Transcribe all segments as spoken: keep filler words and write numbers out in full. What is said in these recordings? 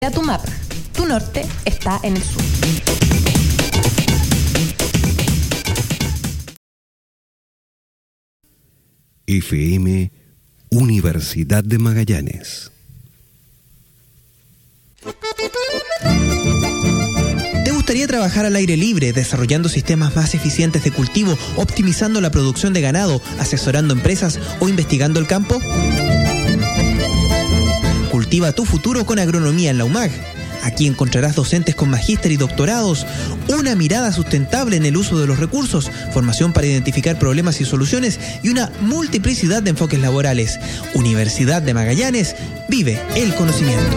a tu mapa. Tu norte está en el sur. F M Universidad de Magallanes. ¿Te gustaría trabajar al aire libre, desarrollando sistemas más eficientes de cultivo, optimizando la producción de ganado, asesorando empresas o investigando el campo? Cultiva tu futuro con agronomía en la U M A G. Aquí encontrarás docentes con magíster y doctorados, una mirada sustentable en el uso de los recursos, formación para identificar problemas y soluciones y una multiplicidad de enfoques laborales. Universidad de Magallanes, vive el conocimiento.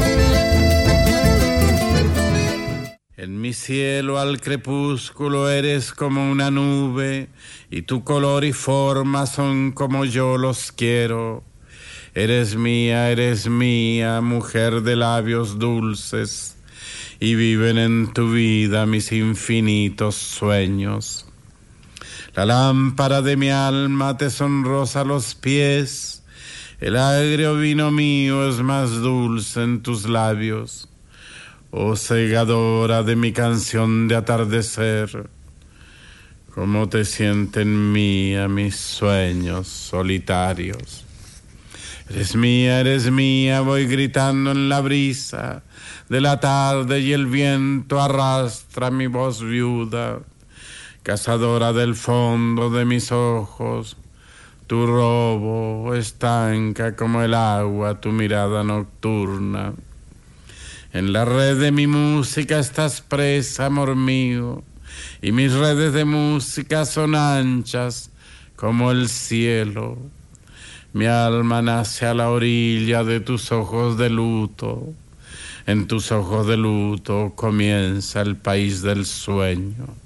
En mi cielo al crepúsculo eres como una nube, y tu color y forma son como yo los quiero. Eres mía, eres mía, mujer de labios dulces, y viven en tu vida mis infinitos sueños. La lámpara de mi alma te sonrosa los pies, el agrio vino mío es más dulce en tus labios. Oh segadora de mi canción de atardecer, cómo te sienten mía mis sueños solitarios. Eres mía, eres mía, voy gritando en la brisa de la tarde y el viento arrastra mi voz viuda. Cazadora del fondo de mis ojos, tu robo estanca como el agua tu mirada nocturna. En la red de mi música estás presa, amor mío, y mis redes de música son anchas como el cielo. Mi alma nace a la orilla de tus ojos de luto. En tus ojos de luto comienza el país del sueño.